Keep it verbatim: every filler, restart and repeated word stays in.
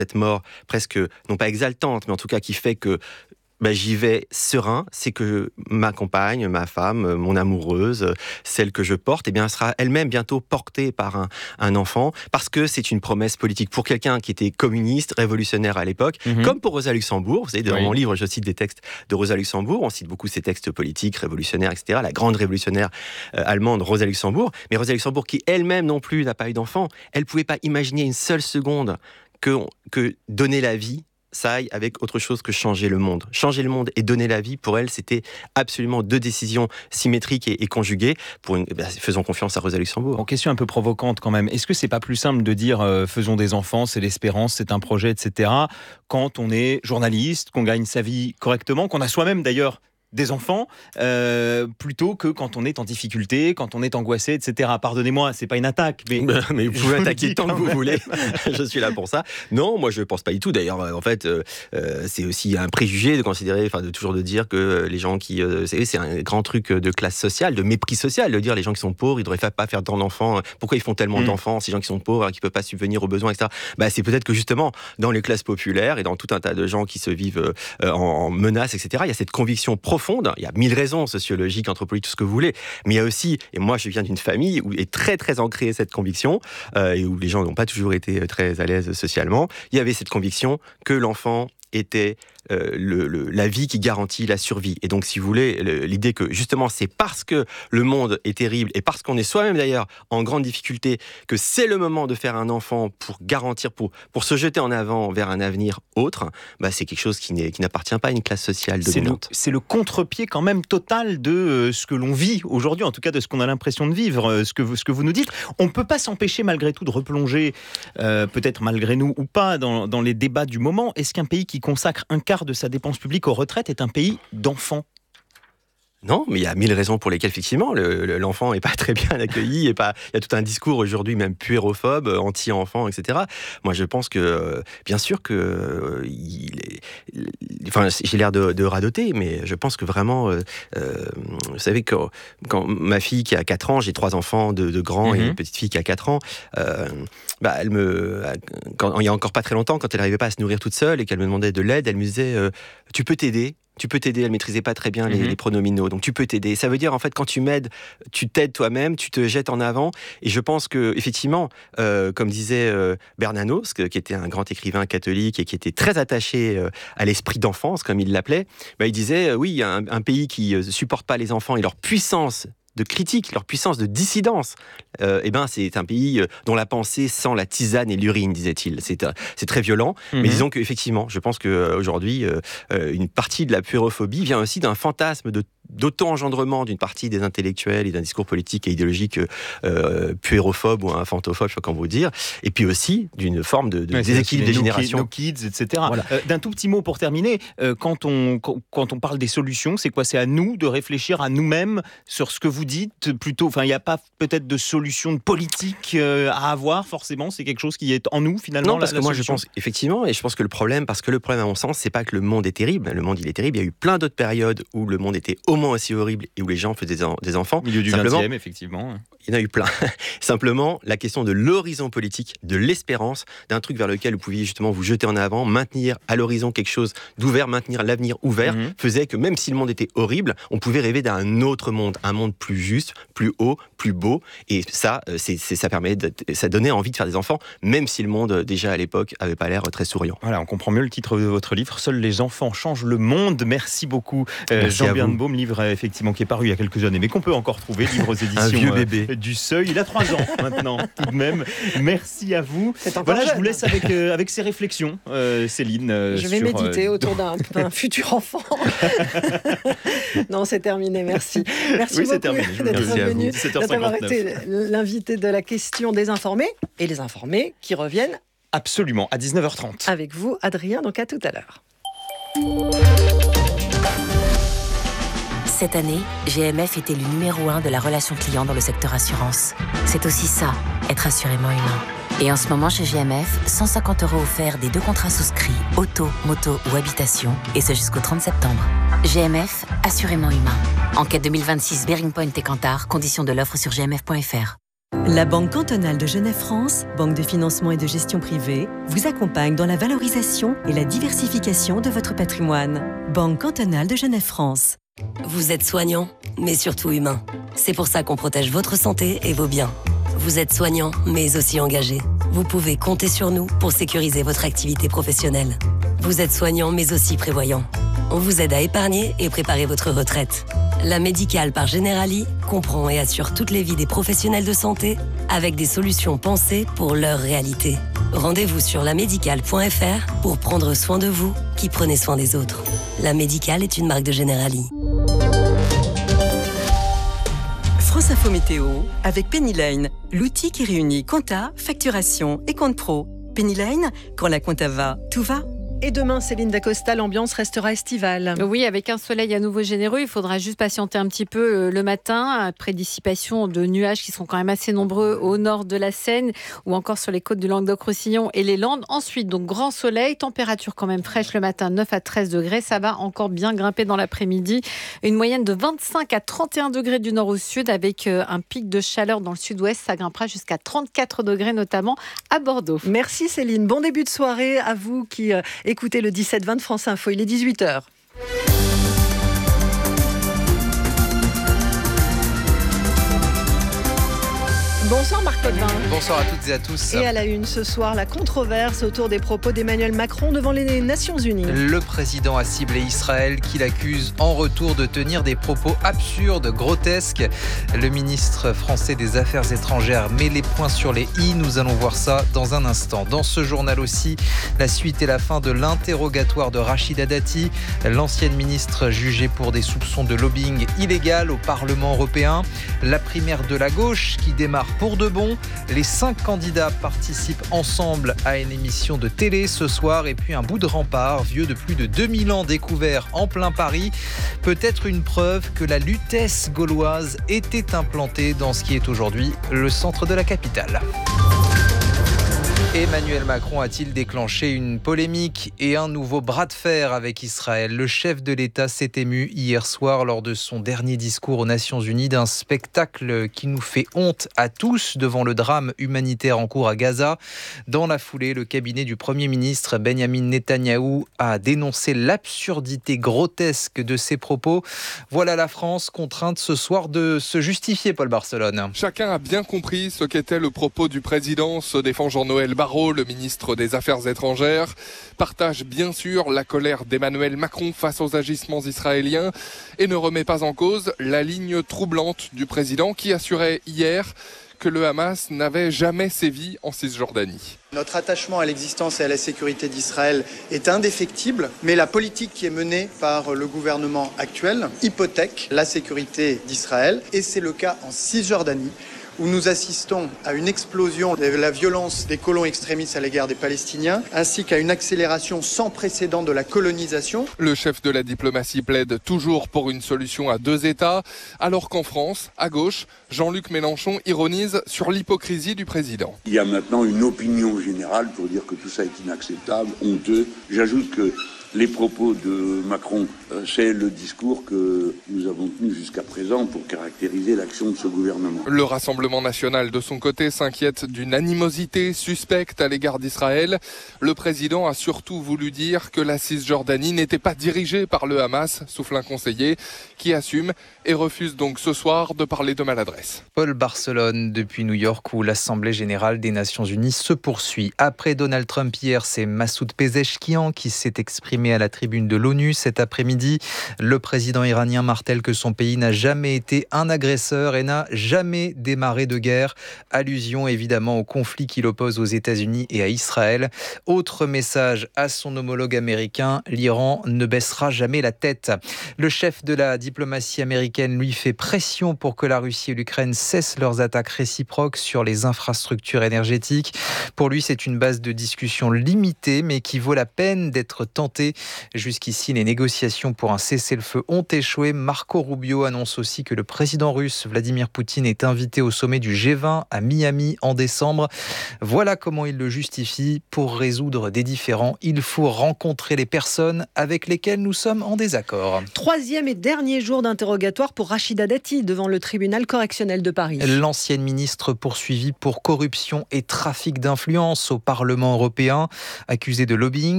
cette mort presque, non pas exaltante, mais en tout cas qui fait que ben, j'y vais serein, c'est que ma compagne, ma femme, mon amoureuse, celle que je porte, eh bien, elle sera elle-même bientôt portée par un, un enfant, parce que c'est une promesse politique. Pour quelqu'un qui était communiste, révolutionnaire à l'époque, mmh. comme pour Rosa Luxembourg, vous savez, dans oui. mon livre, je cite des textes de Rosa Luxembourg, on cite beaucoup ses textes politiques, révolutionnaires, et cetera, la grande révolutionnaire euh, allemande Rosa Luxembourg, mais Rosa Luxembourg, qui elle-même non plus n'a pas eu d'enfant, elle ne pouvait pas imaginer une seule seconde que, que donner la vie, ça aille avec autre chose que changer le monde. Changer le monde et donner la vie, pour elle, c'était absolument deux décisions symétriques et, et conjuguées. Pour une, bah, faisons confiance à Rosa Luxembourg. En question un peu provocante quand même, est-ce que c'est pas plus simple de dire euh, faisons des enfants, c'est l'espérance, c'est un projet, et cetera, quand on est journaliste, qu'on gagne sa vie correctement, qu'on a soi-même d'ailleurs des enfants, euh, plutôt que quand on est en difficulté, quand on est angoissé, et cetera. Pardonnez-moi, c'est pas une attaque, mais... mais vous pouvez attaquer tant que vous voulez, je suis là pour ça. Non, moi je pense pas du tout, d'ailleurs, en fait, euh, c'est aussi un préjugé de considérer, enfin de toujours de dire que les gens qui... Euh, c'est, c'est un grand truc de classe sociale, de mépris social, de dire les gens qui sont pauvres, ils devraient pas faire tant d'enfants, pourquoi ils font tellement mmh. d'enfants, ces gens qui sont pauvres, qui peuvent pas subvenir aux besoins, et cetera. Bah, c'est peut-être que justement, dans les classes populaires et dans tout un tas de gens qui se vivent euh, en, en menace, et cetera, il y a cette conviction profonde. Il y a mille raisons sociologiques, anthropologiques, tout ce que vous voulez, mais il y a aussi, et moi je viens d'une famille où est très très ancrée cette conviction, euh, et où les gens n'ont pas toujours été très à l'aise socialement, il y avait cette conviction que l'enfant était euh, le, le, la vie qui garantit la survie. Et donc, si vous voulez, le, l'idée que justement, c'est parce que le monde est terrible et parce qu'on est soi-même d'ailleurs en grande difficulté que c'est le moment de faire un enfant pour garantir, pour, pour se jeter en avant vers un avenir autre, bah, c'est quelque chose qui, n'est, qui n'appartient pas à une classe sociale dominante. C'est le, c'est le contre-pied quand même total de euh, ce que l'on vit aujourd'hui, en tout cas de ce qu'on a l'impression de vivre, euh, ce, que vous, ce que vous nous dites. On ne peut pas s'empêcher malgré tout de replonger, euh, peut-être malgré nous ou pas, dans, dans les débats du moment. Est-ce qu'un pays qui consacre un quart de sa dépense publique aux retraites est un pays d'enfants ? Non, mais il y a mille raisons pour lesquelles, effectivement, le, le, l'enfant n'est pas très bien accueili. Et pas, il y a tout un discours aujourd'hui, même puérophobe, anti-enfant, et cetera. Moi, je pense que, bien sûr que... Euh, il est, il, enfin, j'ai l'air de, de radoter, mais je pense que vraiment... Euh, euh, vous savez, que, quand ma fille qui a quatre ans, j'ai trois enfants de, de grands, mm-hmm. et une petite fille qui a quatre ans, euh, bah, elle me... Quand, il y a encore pas très longtemps, quand elle n'arrivait pas à se nourrir toute seule et qu'elle me demandait de l'aide, elle me disait euh, « Tu peux t'aider ?» Tu peux t'aider, elle maîtrisait pas très bien les, mmh. les pronominaux, donc tu peux t'aider. Ça veut dire en fait quand tu m'aides, tu t'aides toi-même, tu te jettes en avant. Et je pense que effectivement, euh, comme disait euh, Bernanos, qui était un grand écrivain catholique et qui était très attaché euh, à l'esprit d'enfance, comme il l'appelait, bah, il disait euh, oui, il y a un, un pays qui euh, supporte pas les enfants et leur puissance de critique, leur puissance de dissidence, euh, eh ben, c'est un pays dont la pensée sent la tisane et l'urine, disait-il. C'est, euh, c'est très violent, mm-hmm. mais disons qu'effectivement, je pense qu'aujourd'hui, euh, euh, une partie de la puérophobie vient aussi d'un fantasme de d'auto-engendrement d'une partie des intellectuels et d'un discours politique et idéologique euh, puérophobe ou infantophobe, je sais pas comment vous dire, et puis aussi d'une forme de, de ouais, déséquilibre des générations. Nos kids, et cetera. Voilà. Euh, d'un tout petit mot pour terminer, euh, quand, on, quand on parle des solutions, c'est quoi ? C'est à nous de réfléchir à nous-mêmes sur ce que vous dites, plutôt, enfin, il n'y a pas peut-être de solution politique euh, à avoir, forcément, c'est quelque chose qui est en nous, finalement. Non, parce la, que la moi, solution. je pense, effectivement, et je pense que le problème, parce que le problème, à mon sens, c'est pas que le monde est terrible, le monde, il est terrible, il y a eu plein d'autres périodes où le monde était au moins aussi horrible et où les gens faisaient des, en, des enfants. Au milieu du vingtième, effectivement. Il y en a eu plein. Simplement, la question de l'horizon politique, de l'espérance, d'un truc vers lequel vous pouviez justement vous jeter en avant, maintenir à l'horizon quelque chose d'ouvert, maintenir l'avenir ouvert, mmh. faisait que même si le monde était horrible, on pouvait rêver d'un autre monde, un monde plus juste, plus haut, plus beau. Et ça, c'est, c'est, ça permet, de, ça donnait envie de faire des enfants, même si le monde, déjà à l'époque, avait pas l'air très souriant. Voilà, on comprend mieux le titre de votre livre, Seuls les enfants changent le monde. Merci beaucoup, euh, Merci Jean Birnbaum, livre effectivement qui est paru il y a quelques années, mais qu'on peut encore trouver, livre aux éditions un vieux bébé. Euh, du Seuil. Il a trois ans maintenant, tout de même. Merci à vous. Voilà, jeune. Je vous laisse avec, euh, avec ces réflexions, euh, Céline. Euh, je vais sur, méditer euh, autour d'un, d'un futur enfant. Non, c'est terminé, merci. Merci oui, beaucoup c'est terminé. d'être venu, d'avoir été été l'invité de la question des informés et les informés qui reviennent. Absolument, à dix-neuf heures trente. Avec vous, Adrien, donc à tout à l'heure. Cette année, G M F était le numéro un de la relation client dans le secteur assurance. C'est aussi ça, être assurément humain. Et en ce moment, chez G M F, cent cinquante euros offerts des deux contrats souscrits, auto, moto ou habitation, et ce jusqu'au trente septembre. G M F, assurément humain. Enquête deux mille vingt-six, Bearing Point et Kantar, conditions de l'offre sur g m f point f r. La Banque cantonale de Genève-France, banque de financement et de gestion privée, vous accompagne dans la valorisation et la diversification de votre patrimoine. Banque cantonale de Genève-France. Vous êtes soignant, mais surtout humain. C'est pour ça qu'on protège votre santé et vos biens. Vous êtes soignant, mais aussi engagé. Vous pouvez compter sur nous pour sécuriser votre activité professionnelle. Vous êtes soignant, mais aussi prévoyant. On vous aide à épargner et préparer votre retraite. La Médicale par Generali comprend et assure toutes les vies des professionnels de santé avec des solutions pensées pour leur réalité. Rendez-vous sur la médicale point f r pour prendre soin de vous qui prenez soin des autres. La Médicale est une marque de Generali. France Info Météo avec Penny Lane, l'outil qui réunit compta, facturation et compte pro. Penny Lane, quand la compta va, tout va. Et demain, Céline Dacosta, l'ambiance restera estivale. Oui, avec un soleil à nouveau généreux, il faudra juste patienter un petit peu le matin, après dissipation de nuages qui sont quand même assez nombreux au nord de la Seine ou encore sur les côtes du Languedoc-Roussillon et les Landes. Ensuite, donc grand soleil, température quand même fraîche le matin, neuf à treize degrés. Ça va encore bien grimper dans l'après-midi. Une moyenne de vingt-cinq à trente et un degrés du nord au sud avec un pic de chaleur dans le sud-ouest. Ça grimpera jusqu'à trente-quatre degrés, notamment à Bordeaux. Merci Céline. Bon début de soirée à vous qui euh, écoutez le dix-sept vingt de France Info. Il est dix-huit heures. Bonsoir Marc Potvin. Bonsoir à toutes et à tous. Et à la une ce soir, la controverse autour des propos d'Emmanuel Macron devant les Nations Unies. Le président a ciblé Israël qui l'accuse en retour de tenir des propos absurdes, grotesques. Le ministre français des Affaires étrangères met les points sur les i. Nous allons voir ça dans un instant. Dans ce journal aussi, la suite et la fin de l'interrogatoire de Rachida Dati, l'ancienne ministre jugée pour des soupçons de lobbying illégal au Parlement européen. La primaire de la gauche qui démarre pour de bon. Les cinq candidats participent ensemble à une émission de télé ce soir et puis un bout de rempart vieux de plus de deux mille ans découvert en plein Paris. Peut-être une preuve que la Lutèce gauloise était implantée dans ce qui est aujourd'hui le centre de la capitale. Emmanuel Macron a-t-il déclenché une polémique et un nouveau bras de fer avec Israël ? Le chef de l'État s'est ému hier soir lors de son dernier discours aux Nations Unies d'un spectacle qui nous fait honte à tous devant le drame humanitaire en cours à Gaza. Dans la foulée, le cabinet du Premier ministre Benyamin Netanyahou a dénoncé l'absurdité grotesque de ses propos. Voilà la France contrainte ce soir de se justifier, Paul Barcelone. Chacun a bien compris ce qu'était le propos du président, se défend Jean-Noël Barrot, le ministre des Affaires étrangères, partage bien sûr la colère d'Emmanuel Macron face aux agissements israéliens et ne remet pas en cause la ligne troublante du président qui assurait hier que le Hamas n'avait jamais sévi en Cisjordanie. Notre attachement à l'existence et à la sécurité d'Israël est indéfectible, mais la politique qui est menée par le gouvernement actuel hypothèque la sécurité d'Israël, et c'est le cas en Cisjordanie, où nous assistons à une explosion de la violence des colons extrémistes à l'égard des Palestiniens, ainsi qu'à une accélération sans précédent de la colonisation. Le chef de la diplomatie plaide toujours pour une solution à deux États, alors qu'en France, à gauche, Jean-Luc Mélenchon ironise sur l'hypocrisie du président. Il y a maintenant une opinion générale pour dire que tout ça est inacceptable, honteux. J'ajoute que les propos de Macron, c'est le discours que nous avons tenu jusqu'à présent pour caractériser l'action de ce gouvernement. Le Rassemblement national, de son côté, s'inquiète d'une animosité suspecte à l'égard d'Israël. Le président a surtout voulu dire que la Cisjordanie n'était pas dirigée par le Hamas, souffle un conseiller, qui assume et refuse donc ce soir de parler de maladresse. Paul Barcelone, depuis New York, où l'Assemblée générale des Nations unies se poursuit. Après Donald Trump hier, c'est Massoud Pezeshkian qui s'est exprimé à la tribune de l'ONU cet après-midi. Le président iranien martèle que son pays n'a jamais été un agresseur et n'a jamais démarré de guerre. Allusion évidemment au conflit qui l'oppose aux États-Unis et à Israël. Autre message à son homologue américain, l'Iran ne baissera jamais la tête. Le chef de la diplomatie américaine lui fait pression pour que la Russie et l'Ukraine cessent leurs attaques réciproques sur les infrastructures énergétiques. Pour lui, c'est une base de discussion limitée mais qui vaut la peine d'être tentée. arrêté. Jusqu'ici, les négociations pour un cessez-le-feu ont échoué. Marco Rubio annonce aussi que le président russe Vladimir Poutine est invité au sommet du G vingt à Miami en décembre. Voilà comment il le justifie. Pour résoudre des différends, il faut rencontrer les personnes avec lesquelles nous sommes en désaccord. Troisième et dernier jour d'interrogatoire pour Rachida Dati devant le tribunal correctionnel de Paris. L'ancienne ministre poursuivie pour corruption et trafic d'influence au Parlement européen, accusée de lobbying